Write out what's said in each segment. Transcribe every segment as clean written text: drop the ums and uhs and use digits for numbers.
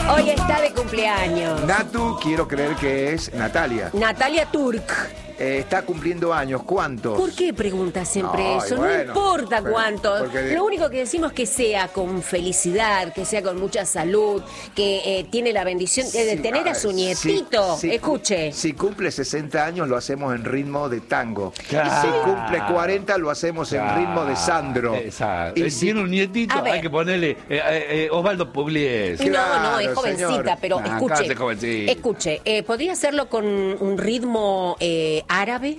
Hoy está de cumpleaños. Natu, quiero creer que es Natalia. Natalia Turk. Está cumpliendo años. ¿Cuántos? ¿Por qué preguntas siempre Ay, eso? bueno, no importa pero- cuántos. porque- Lo único que decimos es que sea con felicidad, que sea con mucha salud, que tiene la bendición de tener a su nietito. Escuche. Si cumple 60 años, lo hacemos en ritmo de tango. Claro. Si cumple 40, lo hacemos en ritmo de Sandro. Exacto. Y si- Tiene un nietito, A ver. hay que ponerle Osvaldo Pugliese. No, es Claro, jovencita, señor. pero Ah, escuche. cállate, jovencita. Escuche, ¿podría hacerlo con un ritmo árabe?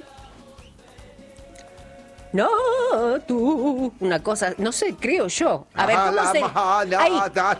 No, tú. Una cosa, no sé, creo yo. A ver, ¿cómo se...? Ahí.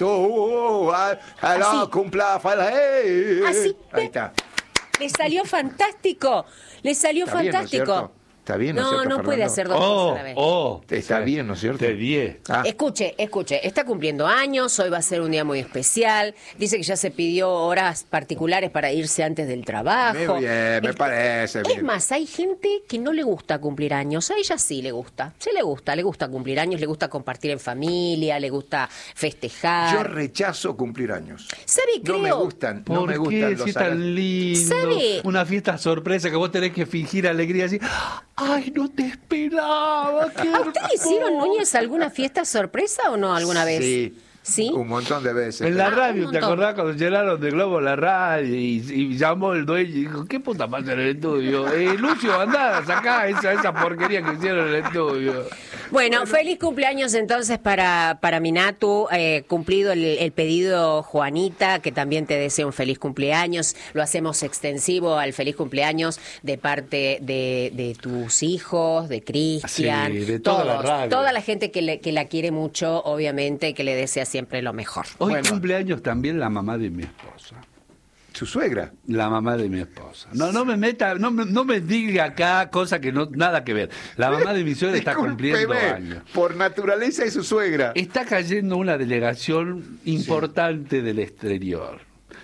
Así. Cumpla feliz. Así. Ahí está. Le salió fantástico. Le salió Está bien, ¿no es fantástico. cierto? Está bien, ¿no es No, cierto, no puede Fernando? hacer dos cosas a la vez. Está bien, ¿no es cierto? De 10. Ah, Escuche, está cumpliendo años, hoy va a ser un día muy especial, dice que ya se pidió horas particulares para irse antes del trabajo. Muy bien, me parece Es bien. más, hay gente que no le gusta cumplir años, a ella sí le gusta cumplir años, le gusta compartir en familia, le gusta festejar. Yo rechazo cumplir años. ¿Sabe, No me creo? gustan, no ¿Por me qué? gustan Si los es tan agasajos. lindo. ¿Sabe? Una fiesta sorpresa que vos tenés que fingir alegría así. ¡Ay, no te esperaba! ¡Qué ¿A usted le hicieron, hermoso! Núñez, alguna fiesta sorpresa o no alguna vez? Sí. ¿Sí? Un montón de veces. En la Ah, radio, un ¿te montón. acordás cuando llenaron de globo la radio y llamó el dueño y dijo, ¿qué puta madre en el estudio? Lucio, andá, sacá esa porquería que hicieron en el estudio. Bueno, feliz cumpleaños entonces para mi Natu, cumplido el pedido Juanita, que también te desea un feliz cumpleaños, lo hacemos extensivo al feliz cumpleaños de parte de tus hijos, de Cristian, Sí, de toda la radio. toda la gente que la quiere mucho, obviamente, que le desea siempre lo mejor. Hoy Bueno. cumpleaños también la mamá de mi esposa. Su suegra. La mamá de mi esposa. No me meta, no me diga acá cosas que no nada que ver. La mamá de mi suegra está cumpliendo Discúlpeme, años. por naturaleza es su suegra. Está cayendo una delegación importante del exterior.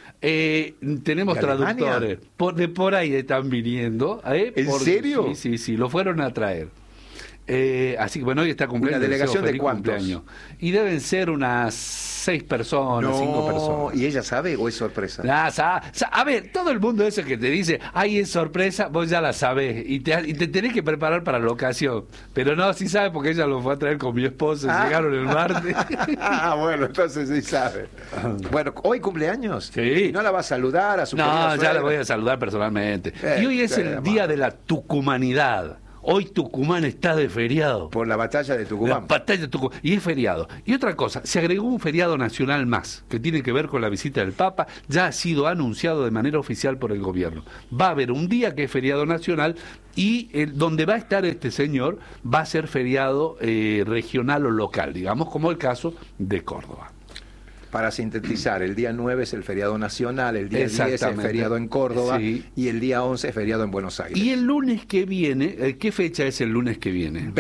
Tenemos ¿De traductores. Alemania? Por ahí están viniendo. ¿En serio? Sí, lo fueron a traer. Así que bueno, hoy está cumpliendo. ¿Una delegación de feliz cuántos? cumpleaños. Y deben ser unas 6 personas, 5 personas. ¿Y ella sabe o es sorpresa? A ver, todo el mundo ese que te dice, ay, es sorpresa, vos ya la sabés y te tenés que preparar para la ocasión. Pero no, sí sabe porque ella lo fue a traer con mi esposa, llegaron el martes. Bueno, entonces sí sabe. Bueno, ¿hoy cumpleaños? Sí. ¿No la va a saludar a su No, querida ya suegra? la voy a saludar personalmente. Y hoy es el día de la tucumanidad. Hoy Tucumán está de feriado. Por la batalla de La Tucumán. batalla de Tucumán. Y es feriado. Y otra cosa, se agregó un feriado nacional más, que tiene que ver con la visita del Papa. Ya ha sido anunciado de manera oficial por el gobierno. Va a haber un día que es feriado nacional y donde va a estar este señor va a ser feriado regional o local, digamos, como el caso de Córdoba. Para sintetizar, el día 9 es el feriado nacional, el día 10 es Exactamente. feriado en Córdoba Sí. y el día 11 es feriado en Buenos Aires. Y el lunes que viene, ¿qué fecha es el lunes que viene?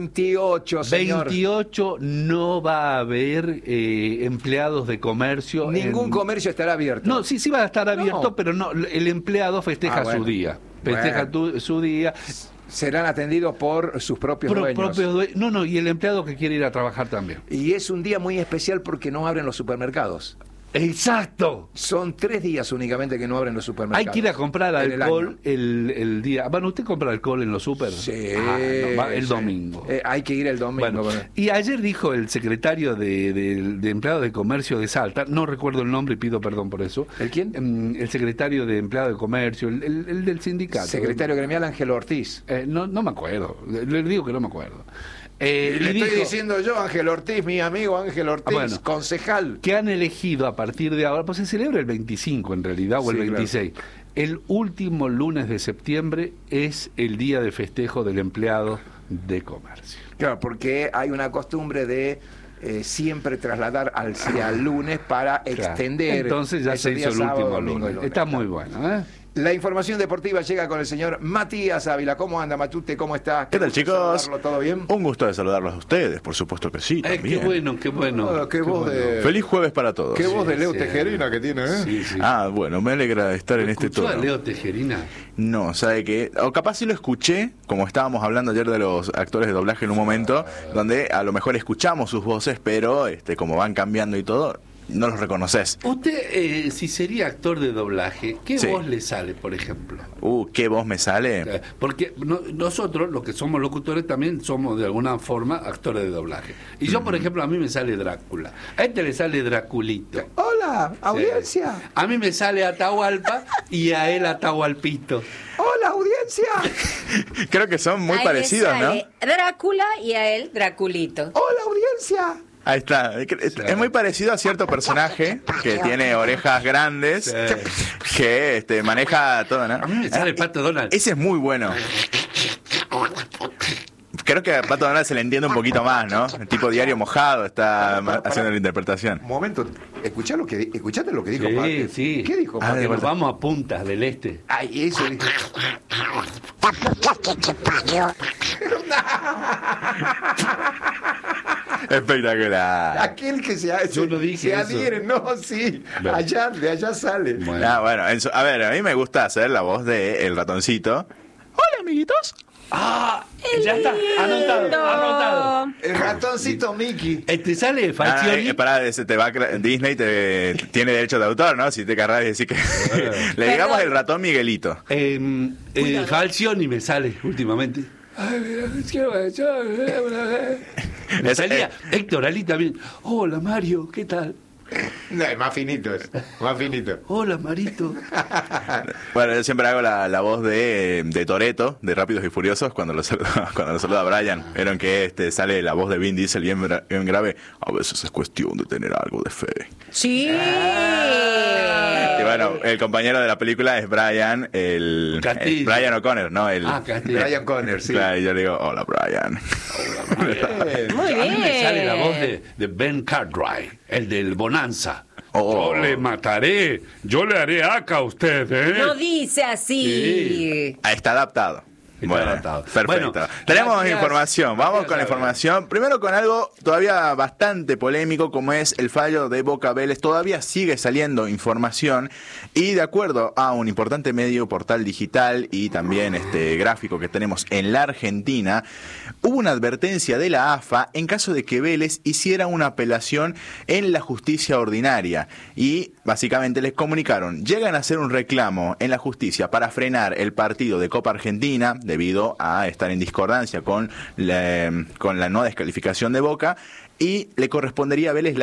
28, señor. 28 no va a haber empleados de comercio. Ningún comercio estará abierto. No, sí va a estar abierto, No. pero no, el empleado festeja Bueno. su día. Festeja su día. Serán atendidos por sus propios dueños. No, y el empleado que quiere ir a trabajar también. Y es un día muy especial porque no abren los supermercados. ¡Exacto! Son 3 días únicamente que no abren los supermercados. Hay que ir a comprar en el alcohol año. el día. Bueno, ¿usted compra alcohol en los super? Sí. El sí. domingo. Hay que ir el domingo. Bueno, y ayer dijo el secretario de Empleados de Comercio de Salta, no recuerdo el nombre y pido perdón por eso. ¿El quién? El secretario de Empleados de Comercio, el del sindicato. Secretario gremial Ángel Ortiz. No me acuerdo, le digo que no me acuerdo. Le y estoy dijo diciendo yo, Ángel Ortiz, mi amigo Ángel Ortiz, bueno. concejal. que han elegido a partir de ahora, pues se celebra el 25 en realidad, o el Sí, 26. El último lunes de septiembre es el día de festejo del empleado de comercio. Claro, porque hay una costumbre de siempre trasladar hacia el lunes para extender. Entonces ya ese se día hizo el sábado, último domingo y lunes. Está muy claro. bueno, ¿eh? La información deportiva llega con el señor Matías Ávila. ¿Cómo anda, Matute? ¿Cómo está? ¿Qué tal, gusto chicos? saludarlo, ¿todo bien? Un gusto de saludarlos a ustedes, por supuesto que sí, Qué también. bueno, qué bueno. Ah, qué voz de- Feliz jueves para todos. Qué voz de Leo sí. Tejerina que tiene, ¿eh? Sí, sí. Ah, bueno, me alegra estar en este ¿Escuchó a tono. Leo Tejerina? No, ¿sabe qué? O capaz sí lo escuché, como estábamos hablando ayer de los actores de doblaje en un momento, donde a lo mejor escuchamos sus voces, pero como van cambiando y todo, no los reconoces. Usted, si sería actor de doblaje, ¿qué Sí. voz le sale, por ejemplo? ¿Qué voz me sale? Porque nosotros, los que somos locutores, también somos de alguna forma actores de doblaje. Y yo, por ejemplo, a mí me sale Drácula. A este le sale Draculito. Hola, audiencia. Sí. A mí me sale Atahualpa y a él Atahualpito. Hola, audiencia. Creo que son muy A él le parecidos, ¿no? sale Drácula y a él Draculito. Hola, audiencia. Ahí está. Es muy parecido a cierto personaje que tiene orejas grandes, Sí. que maneja todo, ¿no? A mí me sale Pato Donald. Ese es muy bueno. Creo que a Pato Donald se le entiende un poquito más, ¿no? El tipo diario mojado está haciendo la interpretación. Un momento, escuchate lo que dijo Sí, Pate. sí. ¿Qué dijo Ah, Pate? que nos vamos a Puntas del Este. Ay, eso dijo. Espectacular. Aquel que se Yo no dije se eso. adhiere, no, sí. Bueno. De allá sale. Bueno. Bueno, a ver, a mí me gusta hacer la voz de el ratoncito. Hola, amiguitos. Ah, ya está. Anotado. El ratoncito Mickey. Te sale Falcioni. Te va Disney tiene derecho de autor, ¿no? Si te querrás decir que le digamos Perdón. el ratón Miguelito. Falcioni me sale últimamente. Me salía Héctor Ali también. Hola Mario, ¿qué tal? No, es más finito es. Más finito. Hola Marito. Bueno, yo siempre hago la voz de Toretto, de Rápidos y Furiosos, cuando lo saluda Brian. Vieron que sale la voz de Vin Diesel bien grave. A veces es cuestión de tener algo de fe. Sí. Y bueno, el compañero de la película es Brian, Castillo. Brian O'Connor, ¿no? Castillo. Brian Conner, sí. Claro, y yo le digo, hola Brian. Muy A mí me bien. sale la voz de Ben Cartwright, el del Bonanza. Oh. Yo le mataré, yo le haré acá a usted, ¿eh? No dice así. Sí. Está adaptado. Está adaptado. Perfecto. Bueno, tenemos gracias. información. Vamos Gracias, con la Gabriel. información. Primero con algo todavía bastante polémico, como es el fallo de Boca Vélez. Todavía sigue saliendo información y de acuerdo a un importante medio, portal digital y también gráfico que tenemos en la Argentina, hubo una advertencia de la AFA en caso de que Vélez hiciera una apelación en la justicia ordinaria y básicamente les comunicaron, llegan a hacer un reclamo en la justicia para frenar el partido de Copa Argentina debido a estar en discordancia con la no descalificación de Boca y le correspondería a Vélez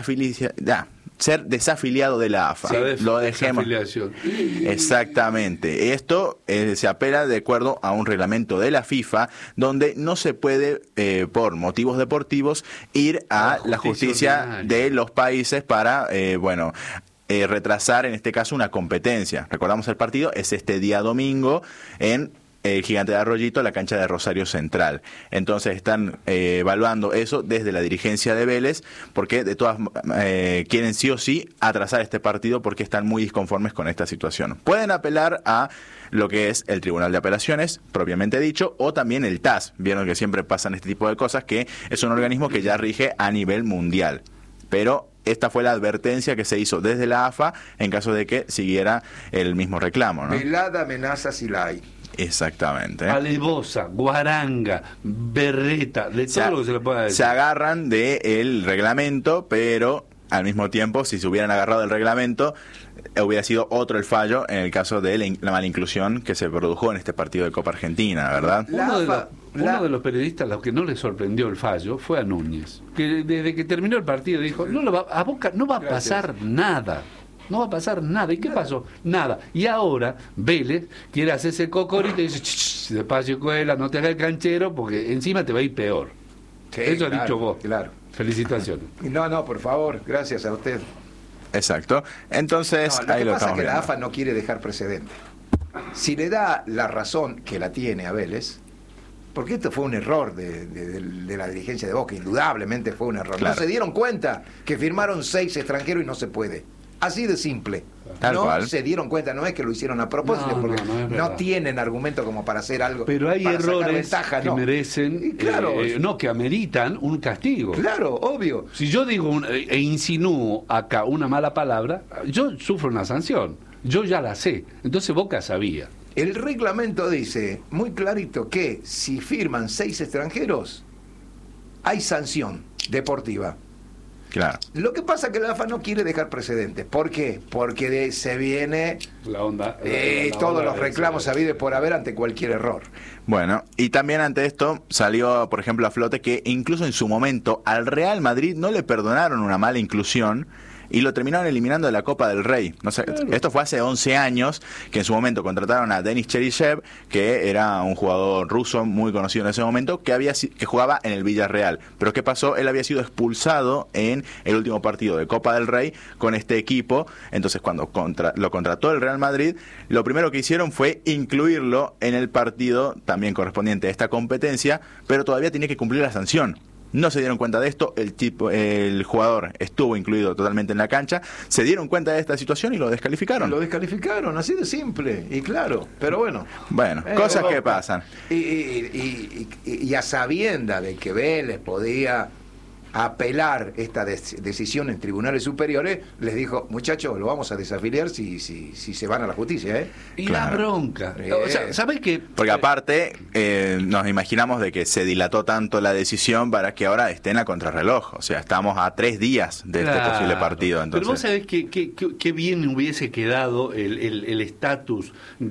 ser desafiliado de la AFA. Lo dejemos. Desafiliación. Exactamente. Esto se apela de acuerdo a un reglamento de la FIFA donde no se puede, por motivos deportivos, ir a la justicia ordinaria de los países para, retrasar en este caso una competencia. Recordamos el partido, es este día domingo en el Gigante de Arroyito, la cancha de Rosario Central. Entonces están evaluando eso desde la dirigencia de Vélez, porque de todas quieren sí o sí atrasar este partido porque están muy disconformes con esta situación. Pueden apelar a lo que es el Tribunal de Apelaciones, propiamente dicho, o también el TAS. Vieron que siempre pasan este tipo de cosas, que es un organismo que ya rige a nivel mundial. Pero esta fue la advertencia que se hizo desde la AFA en caso de que siguiera el mismo reclamo, ¿no? Velada, amenaza, si la hay. Exactamente. Alevosa, guaranga, berreta, de todo lo que se le pueda decir. Se agarran del reglamento, pero al mismo tiempo, si se hubieran agarrado del reglamento, hubiera sido otro el fallo en el caso de la mala inclusión que se produjo en este partido de Copa Argentina, ¿verdad? Uno de los periodistas, a los que no le sorprendió el fallo, fue a Núñez, que desde que terminó el partido dijo, a Boca no va a pasar nada. No va a pasar nada. ¿Y qué pasó? Nada. Y ahora Vélez quiere hacerse el cocorito y dice, despacio, Cuela, no te hagas el canchero porque encima te va a ir peor. Sí, Eso has claro, dicho vos. Claro. Felicitaciones. No, por favor, gracias a usted. Exacto. Entonces, Lo ahí que lo pasa es estamos que la viendo. AFA no quiere dejar precedente. Si le da la razón que la tiene a Vélez, porque esto fue un error de la dirigencia de Boca, indudablemente fue un error. Claro. No se dieron cuenta que firmaron 6 extranjeros y no se puede. Así de simple. Tal no cual. se dieron cuenta, no es que lo hicieron a propósito, No, porque no es no verdad. tienen argumento como para hacer algo. Pero hay para sacar errores ventaja, que no. merecen, Y claro, que ameritan un castigo. claro, obvio. Si yo digo e insinúo acá una mala palabra, yo sufro una sanción. Yo ya la sé. Entonces Boca sabía. El reglamento dice muy clarito que si firman 6 extranjeros, hay sanción deportiva. Claro. Lo que pasa es que la AFA no quiere dejar precedentes. ¿Por qué? Porque se viene La onda. todos los reclamos habidos por haber ante cualquier error. Bueno, y también ante esto salió, por ejemplo, a flote que incluso en su momento al Real Madrid no le perdonaron una mala inclusión y lo terminaron eliminando de la Copa del Rey. No sé, esto fue hace 11 años que en su momento contrataron a Denis Cheryshev, que era un jugador ruso muy conocido en ese momento, que jugaba en el Villarreal. Pero ¿qué pasó? Él había sido expulsado en el último partido de Copa del Rey con este equipo. Entonces, cuando lo contrató el Real Madrid, lo primero que hicieron fue incluirlo en el partido también correspondiente a esta competencia, pero todavía tenía que cumplir la sanción. No se dieron cuenta de esto, el jugador estuvo incluido totalmente en la cancha, se dieron cuenta de esta situación y lo descalificaron. Lo descalificaron, así de simple y claro, pero bueno. Bueno, cosas que pasan. Y a sabienda de que Vélez podía apelar esta decisión en tribunales superiores, les dijo, muchachos, lo vamos a desafiliar si se van a la justicia, ¿eh? Y Claro. la bronca. O sea, ¿sabés qué? Porque aparte, nos imaginamos de que se dilató tanto la decisión para que ahora estén a contrarreloj. O sea, estamos a 3 días de este Claro. posible partido. Entonces, Pero vos sabés que bien hubiese quedado el estatus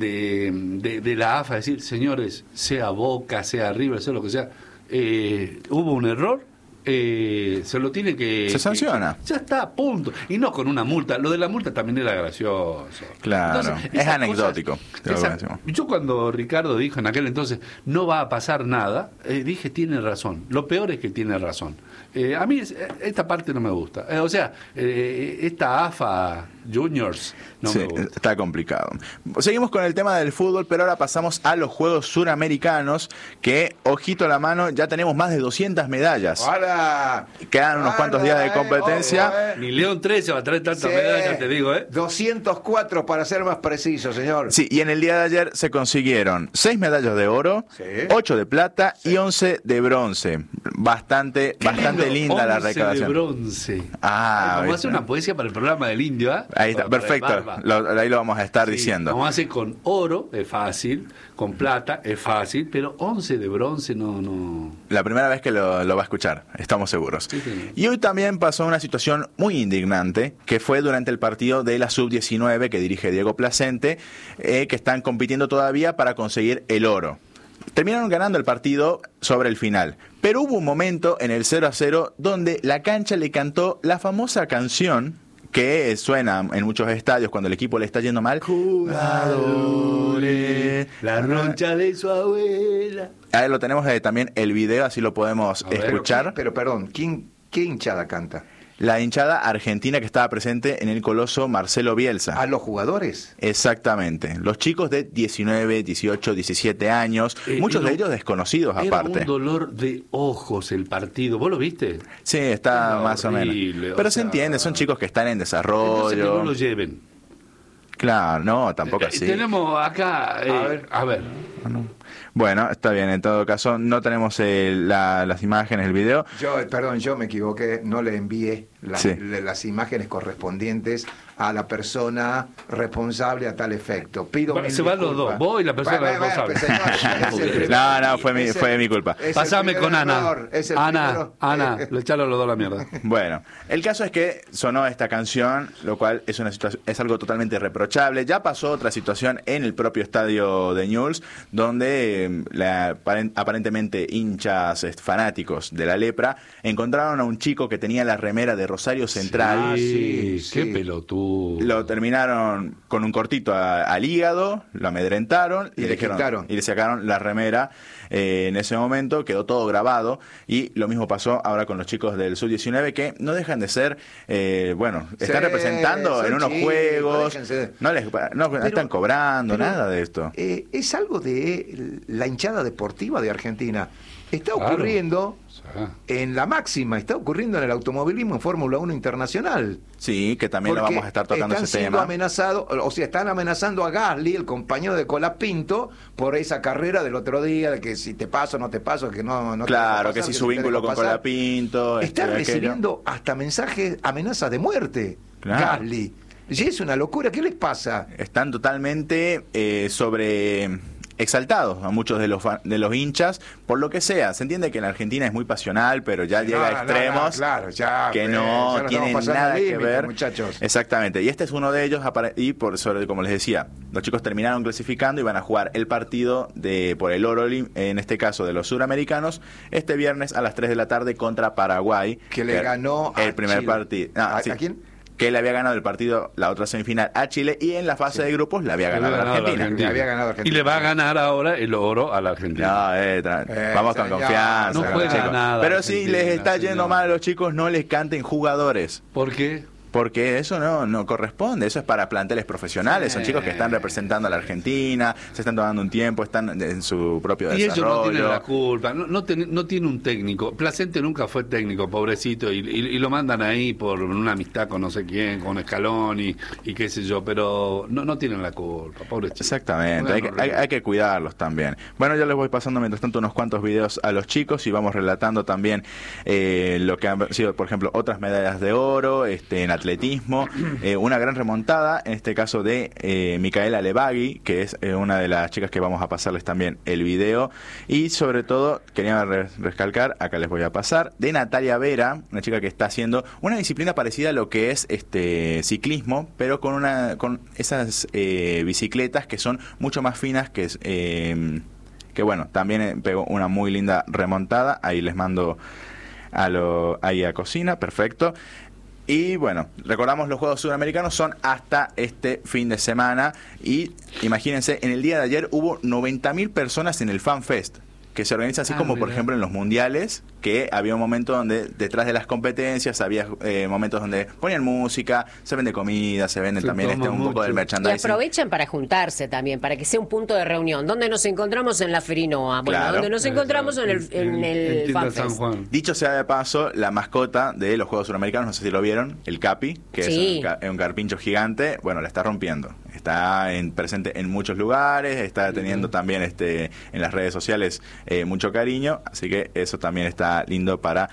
de la AFA, decir, señores, sea Boca, sea River, sea lo que sea, hubo un error, se lo tiene que... Se sanciona. Ya está, punto. Y no con una multa. Lo de la multa también era gracioso. Claro, es esas anecdótico. Yo cuando Ricardo dijo en aquel entonces, no va a pasar nada, dije, tiene razón. Lo peor es que tiene razón. A mí esta parte no me gusta. O sea, esta AFA Juniors no sí, me gusta. está complicado. Seguimos con el tema del fútbol, pero ahora pasamos a los Juegos Suramericanos, que, ojito a la mano, ya tenemos más de 200 medallas. ¡Hala! Quedan unos cuantos días de competencia. Ojo, Ni León 13 va a traer tantas medallas, te digo, 204 para ser más preciso, señor. Sí, y en el día de ayer se consiguieron 6 medallas de oro, Sí. 8 de plata y 11 de bronce. Bastante linda la 11 recaudación. de bronce. Ah, vamos a ¿viste? hacer una poesía para el programa del Indio, ¿eh? Ahí está, perfecto. Ahí lo vamos a estar diciendo. Vamos a hacer con oro, es fácil, con plata, es fácil, pero 11 de bronce no. La primera vez que lo va a escuchar, estamos seguros. Sí, señor. Y hoy también pasó una situación muy indignante, que fue durante el partido de la Sub-19 que dirige Diego Placente, que están compitiendo todavía para conseguir el oro. Terminaron ganando el partido sobre el final, pero hubo un momento en el 0-0 donde la cancha le cantó la famosa canción que suena en muchos estadios cuando el equipo le está yendo mal. Jugadores, La roncha de su abuela. Ahí lo tenemos también el video, así lo podemos A ver. escuchar. Pero perdón, ¿qué hinchada canta? La hinchada argentina que estaba presente en el Coloso Marcelo Bielsa. ¿A los jugadores? Exactamente. Los chicos de 19, 18, 17 años, muchos de ellos desconocidos Era aparte. un dolor de ojos el partido. ¿Vos lo viste? Sí, está Era más horrible, o menos. o Pero se sea, entiende, son chicos que están en Entonces que no desarrollo. lo lleven. Claro, no, tampoco así. Tenemos acá... a ver. Bueno, está bien, en todo caso no tenemos las imágenes, el video. Yo me equivoqué, no le envié Sí. las imágenes correspondientes a la persona responsable a tal efecto. Pido mil Se van los disculpas. dos, vos y la persona responsable. No, fue mi culpa. Pasame con Ana. Ana, le echaron los dos a la mierda. Bueno, el caso es que sonó esta canción, lo cual es algo totalmente reprochable. Ya pasó otra situación en el propio estadio de Newell's, donde aparentemente hinchas fanáticos de la lepra encontraron a un chico que tenía la remera de Rosario Central. Sí, sí. qué pelotudo. Lo terminaron con un cortito al hígado, lo amedrentaron Y le quitaron. y le sacaron la remera. En ese momento quedó todo grabado y lo mismo pasó ahora con los chicos del Sub-19 que no dejan de ser, están Sí, representando son en unos chicos, juegos, déjense. no están cobrando pero, nada de esto. Es algo de la hinchada deportiva de Argentina. Está Claro. ocurriendo Ah. en la máxima, está ocurriendo en el automovilismo en Fórmula 1 internacional. Sí, que también lo Porque vamos a estar tocando están ese siendo tema. amenazados, o sea, están amenazando a Gasly, el compañero de Colapinto, por esa carrera del otro día, de que si te paso, no te paso, que no te Claro, dejo que pasar, si no su te vínculo dejo con pasar. Colapinto, Está aquello. recibiendo hasta mensajes, amenazas de muerte, Claro. Gasly. Y es una locura, ¿qué les pasa? Están totalmente exaltados a muchos de los hinchas, por lo que sea. Se entiende que en Argentina es muy pasional, pero ya llega a extremos claro, ya, que no tienen nada que ver. Muchachos. Exactamente, y este es uno de ellos, y por sobre, como les decía, los chicos terminaron clasificando y van a jugar el partido por el oro, en este caso de los suramericanos, este viernes a las 3 de la tarde contra Paraguay. Que le ganó el primer partido. ¿A quién? Que le había ganado el partido, la otra semifinal, a Chile, y en la fase de grupos le había ganado a la Argentina. Y le va a ganar ahora el oro a la Argentina. Vamos con confianza. No juega nada. Pero si les está yendo mal a los chicos, no les canten jugadores. ¿Por qué? Porque eso no corresponde, eso es para planteles profesionales, son chicos que están representando a la Argentina, se están tomando un tiempo, están en su propio desarrollo. Y ellos no tienen la culpa, no tiene un técnico. Placente nunca fue técnico, pobrecito, y lo mandan ahí por una amistad con no sé quién, con Scaloni y qué sé yo, pero no tienen la culpa, pobrecito. Exactamente, hay que cuidarlos también. Bueno, yo les voy pasando mientras tanto unos cuantos videos a los chicos y vamos relatando también lo que han sido, por ejemplo, otras medallas de oro en atletismo, una gran remontada, en este caso de Micaela Levagui, que es una de las chicas que vamos a pasarles también el video, y sobre todo, quería recalcar, acá les voy a pasar, de Natalia Vera, una chica que está haciendo una disciplina parecida a lo que es ciclismo, pero con esas bicicletas que son mucho más finas, que bueno, también pegó una muy linda remontada, ahí les mando ahí a cocina, perfecto. Y bueno, recordamos, los Juegos Sudamericanos son hasta este fin de semana y imagínense, en el día de ayer hubo 90.000 personas en el Fan Fest, que se organiza así como por ejemplo en los mundiales, que había un momento donde detrás de las competencias había momentos donde ponían música, se vende comida, se vende también un poco del merchandising. Y aprovechan para juntarse también, para que sea un punto de reunión. ¿Dónde nos encontramos? En la Ferinoa. Bueno, Claro. donde nos encontramos en el Tienda FanFest. San Juan. Dicho sea de paso, la mascota de los Juegos Suramericanos, no sé si lo vieron, el Capi, que Sí. es un carpincho gigante, bueno, la está rompiendo. Está presente en muchos lugares, está teniendo también en las redes sociales mucho cariño, así que eso también está lindo para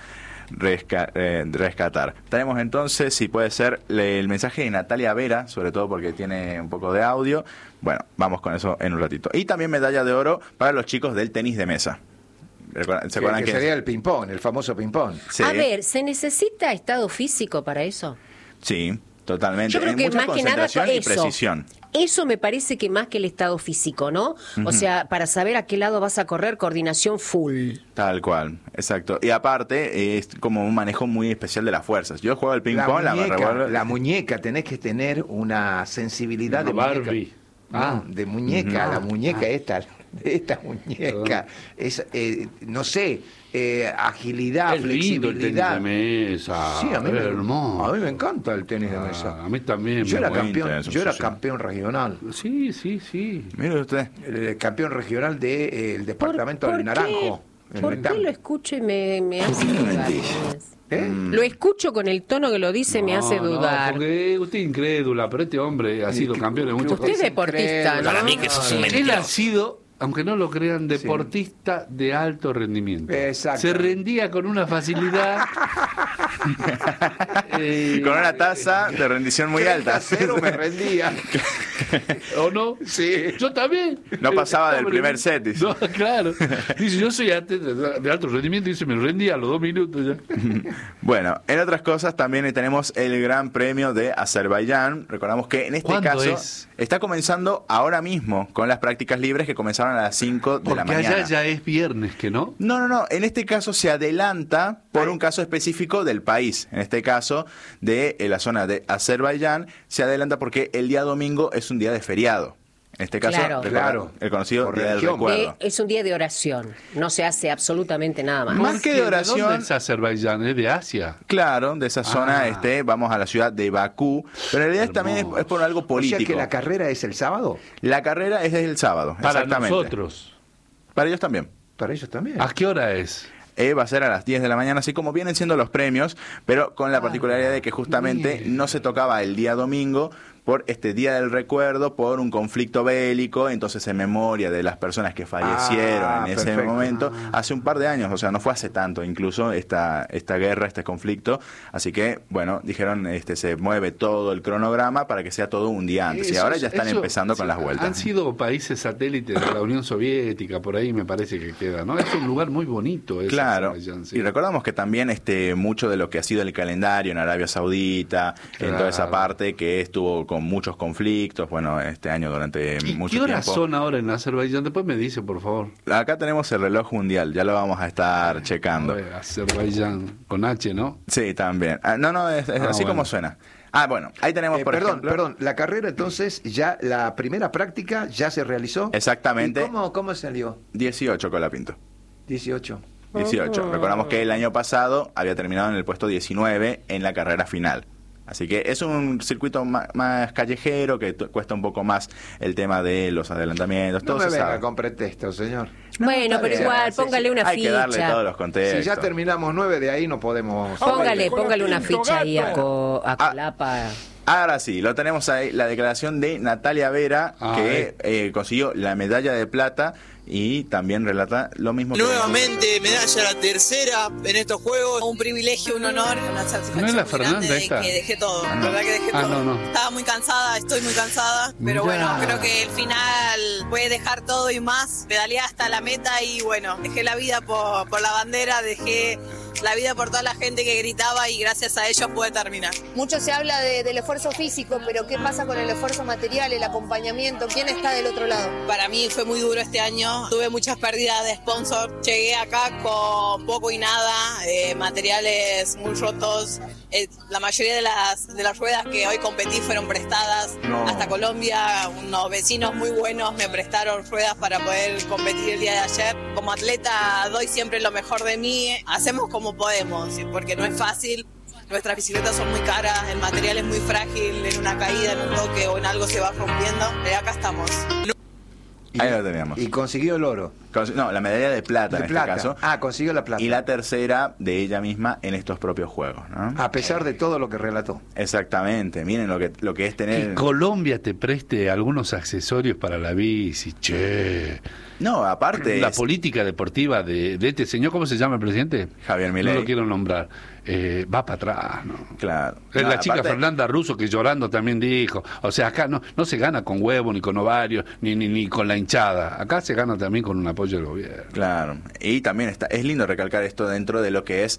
rescatar. Tenemos entonces, si puede ser, el mensaje de Natalia Vera, sobre todo porque tiene un poco de audio. Bueno, vamos con eso en un ratito. Y también medalla de oro para los chicos del tenis de mesa. ¿Se acuerdan que sería el ping-pong, el famoso ping-pong? Sí. A ver, ¿se necesita estado físico para eso? Sí, totalmente. Yo creo En que mucha más que nada concentración y eso. precisión. Eso me parece que más que el estado físico, ¿no? O sea, para saber a qué lado vas a correr, coordinación full. Tal cual, exacto. Y aparte, es como un manejo muy especial de las fuerzas. Yo juego al ping-pong, la muñeca, tenés que tener una sensibilidad Una de Barbie. muñeca. De muñeca, la muñeca esta muñeca. Es, no sé, agilidad, Es lindo el tenis flexibilidad. de mesa. Sí, a mí, hermoso. a mí me encanta el tenis de mesa. A mí también. Yo me era gusta. campeón, intenso, yo era sí. campeón regional. Sí. Mire usted. El campeón regional del departamento ¿Por del qué? Naranjo. en ¿Por qué Metam. lo escucho y me hace dudar? ¿Eh? Lo escucho con el tono que lo dice, me hace dudar. Porque usted es incrédula, pero este hombre ha sido campeón en muchas Usted es cosas. deportista, ¿no? Para mí que sos un Él mentiroso. ha sido, aunque no lo crean, deportista de alto rendimiento. Exacto. Se rendía con una facilidad. Con una tasa de rendición muy alta. 0 me rendía. ¿O no? Sí. Yo también. No pasaba del primer set, dice. No, claro. Dice, yo soy de alto rendimiento, dice, me rendía a los 2 minutos ya. Bueno, en otras cosas también tenemos el Gran Premio de Azerbaiyán. Recordamos que en este ¿Cuándo caso es? está comenzando ahora mismo con las prácticas libres que comenzaron a las 5 de la Porque mañana. allá ya es viernes, ¿que no? No. En este caso se adelanta por un caso específico del país. En este caso de la zona de Azerbaiyán se adelanta porque el día domingo es un día de feriado. En este caso, Claro. Claro. el conocido Por Día del religión. Recuerdo. Es un día de oración. No se hace absolutamente nada más. Más que de ¿De oración. dónde es Azerbaiyán? ¿Es de Asia? Claro, de esa zona Ah. vamos a la ciudad de Bakú, pero en realidad también es por algo O político. sea que la carrera es el sábado. La carrera es el sábado, Para exactamente. nosotros. Para ellos también. Para ellos también. ¿A qué hora es? Va a ser a las 10 de la mañana, así como vienen siendo los premios, pero con la particularidad de que justamente bien. no se tocaba el día domingo, por este Día del Recuerdo, por un conflicto bélico, entonces en memoria de las personas que fallecieron en ese perfecto. momento, hace un par de años, o sea, no fue hace tanto incluso esta guerra, este conflicto, así que, bueno, dijeron, se mueve todo el cronograma para que sea todo un día antes, y ahora ya están empezando con las vueltas. Han sido países satélites de la Unión Soviética, por ahí me parece que queda, ¿no? Es un lugar muy bonito ese, Claro, Azerbaiyán, sí. Y recordamos que también mucho de lo que ha sido el calendario en Arabia Saudita, en toda esa parte que estuvo con muchos conflictos, bueno, este año durante ¿Y mucho qué tiempo. horas son ahora en Azerbaiyán? Después me dice, por favor. Acá tenemos el reloj mundial, ya lo vamos a estar checando. A ver, Azerbaiyán, con H, ¿no? Sí, también. No, es así bueno. como suena. Bueno, ahí tenemos, por ejemplo... Perdón, la carrera entonces, ya la primera práctica ya se realizó. Exactamente. ¿Y cómo salió? 18 Colapinto. 18. 18. Recordamos que el año pasado había terminado en el puesto 19 en la carrera final. Así que es un circuito más callejero, que cuesta un poco más el tema de los adelantamientos. No todo me se venga sabe. con pretextos, señor. Bueno, está pero bien. igual, Sí, póngale una Hay que darle ficha. todos los contextos. Si ya terminamos 9, de ahí no podemos... Póngale una ficha ahí a Colapa. Ahora sí, lo tenemos ahí, la declaración de Natalia Vera, que consiguió la medalla de plata y también relata lo mismo. Nuevamente, medalla la tercera en estos Juegos. Un privilegio, un honor, una satisfacción ¿No es la muy Fernanda grande de esta? que dejé todo. La verdad que dejé todo. No. Estaba muy cansada, estoy muy cansada, pero Mirá. bueno, creo que el final puede dejar todo y más. Pedaleé hasta la meta y bueno, dejé la vida por la bandera, dejé la vida por toda la gente que gritaba y gracias a ellos pude terminar. Mucho se habla del esfuerzo físico, pero ¿qué pasa con el esfuerzo material, el acompañamiento? ¿Quién está del otro lado? Para mí fue muy duro este año, tuve muchas pérdidas de sponsor, llegué acá con poco y nada, materiales muy rotos, la mayoría de las ruedas que hoy competí fueron prestadas, hasta Colombia, unos vecinos muy buenos me prestaron ruedas para poder competir el día de ayer. Como atleta doy siempre lo mejor de mí, hacemos como podemos, porque no es fácil. Nuestras bicicletas son muy caras, el material es muy frágil, en una caída, en un toque o en algo se va rompiendo, pero acá estamos. Ahí lo teníamos. Y consiguió el oro. No, la medalla de plata en este caso. Consiguió la plata. Y la tercera de ella misma en estos propios Juegos, ¿no? A pesar de todo lo que relató. Exactamente, miren lo que es tener... Que Colombia te preste algunos accesorios para la bici, che. No, aparte La política deportiva de este señor, ¿cómo se llama el presidente? Javier Milei. No lo quiero nombrar. Va para atrás, ¿no? Claro. Es No, la chica aparte- Fernanda Russo que llorando también dijo, o sea, acá no se gana con huevo, ni con ovarios, ni con la hinchada. Acá se gana también con un apoyo del gobierno. Claro, y también es lindo recalcar esto dentro de lo que es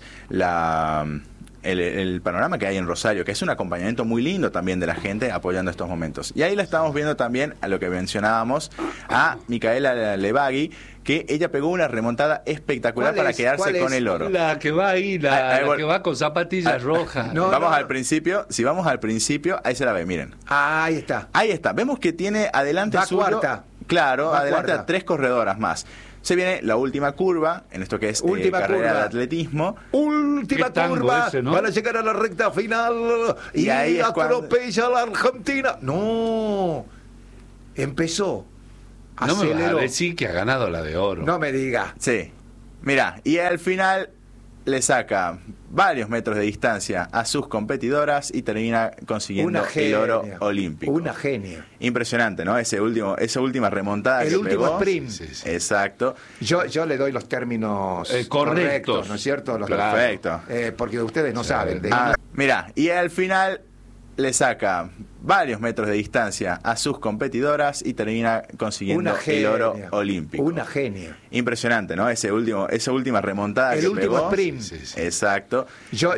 el panorama que hay en Rosario, que es un acompañamiento muy lindo también de la gente apoyando estos momentos. Y ahí la estamos viendo también, a lo que mencionábamos, a Micaela Levagui, que ella pegó una remontada espectacular ¿Cuál para es? quedarse ¿Cuál con es? el oro. La que va ahí, la Ahí, que va con zapatillas rojas. No, vamos no, al no. principio, si vamos al principio, ahí se la ve, miren. Ahí está. Ahí está, vemos que tiene adelante Va suyo, cuarta. Claro, Va adelante cuarta. a 3 corredoras más. Se viene la última curva, en esto que es Última carrera curva. de atletismo. Última Qué tango curva ese, ¿no? para llegar a la recta final. Y ahí es cuando- atropella a la Argentina. No. Empezó. No me vas a Aceleró. decir que ha ganado la de oro. No me diga. Sí, mira, y al final le saca varios metros de distancia a sus competidoras y termina consiguiendo Una el genia. oro olímpico. Una genia. Impresionante, ¿no? Esa última remontada El que último pegó. sprint. Sí, sí. Exacto. Yo le doy los términos Correctos. ¿no es cierto? Los Claro. Perfecto. porque ustedes no saben. Mira, y al final le saca varios metros de distancia a sus competidoras y termina consiguiendo Una el genia. oro olímpico. Una genia. Impresionante, ¿no? Esa última remontada El que último pegó. sprint. Sí, sí. Exacto. Yo